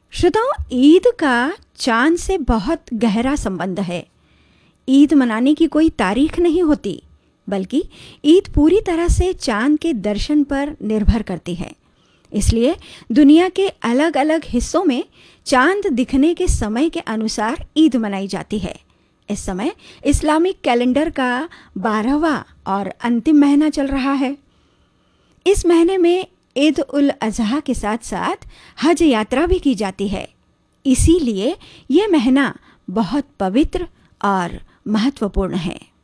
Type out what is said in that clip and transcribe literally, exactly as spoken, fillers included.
श्रोताओं, ईद का चांद से बहुत गहरा संबंध है। ईद मनाने की कोई तारीख नहीं होती, बल्कि ईद पूरी तरह से चांद के दर्शन पर निर्भर करती है। इसलिए दुनिया के अलग अलग हिस्सों में चांद दिखने के समय के अनुसार ईद मनाई जाती है। इस समय इस्लामिक कैलेंडर का बारहवां और अंतिम महीना चल रहा है। इस महीने में ईद उल अजहा के साथ साथ हज यात्रा भी की जाती है। इसीलिए यह महीना बहुत पवित्र और महत्वपूर्ण है।